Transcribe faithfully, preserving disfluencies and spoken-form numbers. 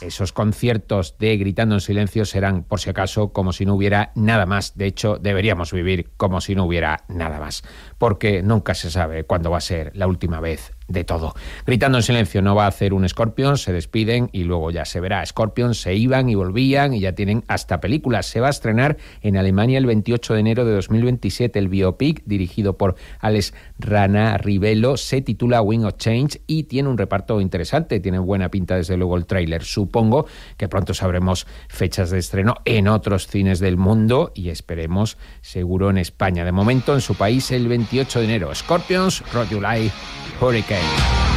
esos conciertos de Gritando en Silencio serán, por si acaso, como si no hubiera nada más. De hecho, deberíamos vivir como si no hubiera nada más, porque nunca se sabe cuándo va a ser la última vez de todo. Gritando en Silencio no va a hacer un Scorpions, se despiden y luego ya se verá. Scorpions se iban y volvían y ya tienen hasta películas. Se va a estrenar en Alemania el veintiocho de enero de dos mil veintisiete. El biopic, dirigido por Alex Ranarribello, se titula Wind of Change y tiene un reparto interesante. Tiene buena pinta, desde luego, el tráiler. Supongo que pronto sabremos fechas de estreno en otros cines del mundo y esperemos seguro en España. De momento, en su país, el veintiocho de enero. Scorpions, Rod You Like Hurricane.